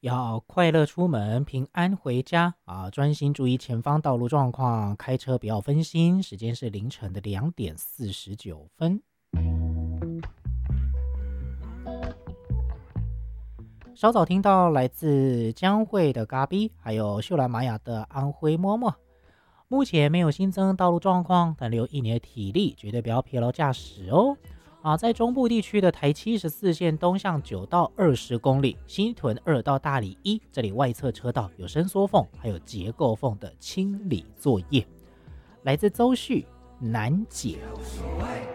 要快乐出门，平安回家啊！专心注意前方道路状况，开车不要分心。时间是凌晨的2:49。稍早听到来自江蕙的嘎逼，还有秀兰玛雅的安徽嬷嬷。目前没有新增道路状况，但留意你的体力，绝对不要疲劳驾驶哦。在中部地区的台74线东向9到20公里，新屯2到大里1，这里外侧车道有伸缩缝，还有结构缝的清理作业。来自邹旭南解。